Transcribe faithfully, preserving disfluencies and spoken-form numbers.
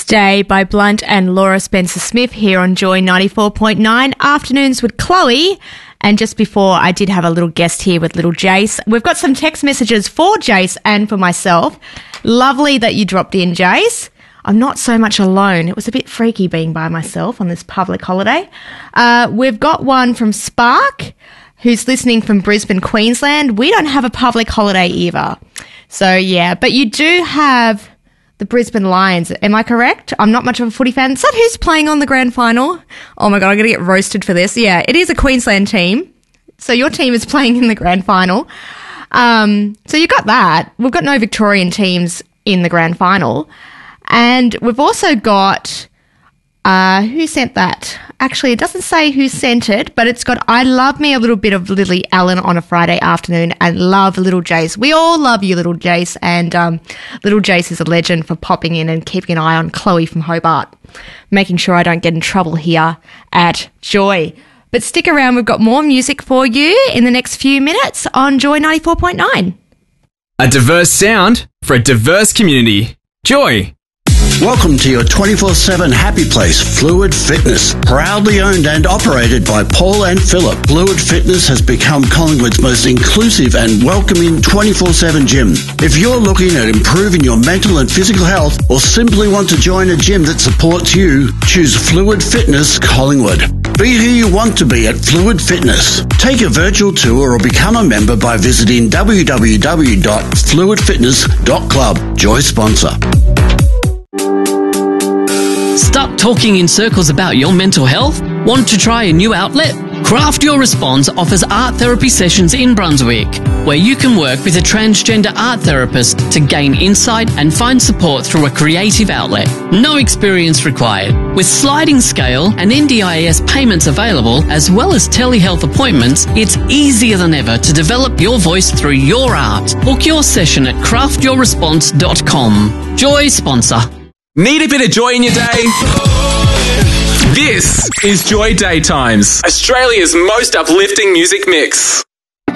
Stay by Blunt and Laura Spencer-Smith here on Joy ninety-four point nine, Afternoons with Chloe. And just before, I did have a little guest here with little Jace. We've got some text messages for Jace and for myself. Lovely that you dropped in, Jace. I'm not so much alone. It was a bit freaky being by myself on this public holiday. Uh, we've got one from Spark, who's listening from Brisbane, Queensland. We don't have a public holiday either. So, yeah, but you do have the Brisbane Lions. Am I correct? I'm not much of a footy fan. Is that who's playing on the grand final? Oh, my God, I'm going to get roasted for this. Yeah, it is a Queensland team. So your team is playing in the grand final. Um, so you got that. We've got no Victorian teams in the grand final. And we've also got... Uh, who sent that? Actually, it doesn't say who sent it, but it's got, I love me a little bit of Lily Allen on a Friday afternoon and love little Jace. We all love you, little Jace. And um, little Jace is a legend for popping in and keeping an eye on Chloe from Hobart, making sure I don't get in trouble here at Joy. But stick around, we've got more music for you in the next few minutes on Joy ninety-four point nine. A diverse sound for a diverse community. Joy. Welcome to your twenty-four seven happy place, Fluid Fitness. Proudly owned and operated by Paul and Philip, Fluid Fitness has become Collingwood's most inclusive and welcoming twenty-four seven gym. If you're looking at improving your mental and physical health or simply want to join a gym that supports you, choose Fluid Fitness Collingwood. Be who you want to be at Fluid Fitness. Take a virtual tour or become a member by visiting w w w dot fluid fitness dot club. Joy sponsor. Stop talking in circles about your mental health? Want to try a new outlet? Craft Your Response offers art therapy sessions in Brunswick, where you can work with a transgender art therapist to gain insight and find support through a creative outlet. No experience required. With sliding scale and N D I S payments available, as well as telehealth appointments, it's easier than ever to develop your voice through your art. Book your session at craft your response dot com. Joy sponsor. Need a bit of joy in your day? This is Joy Daytimes, Australia's most uplifting music mix.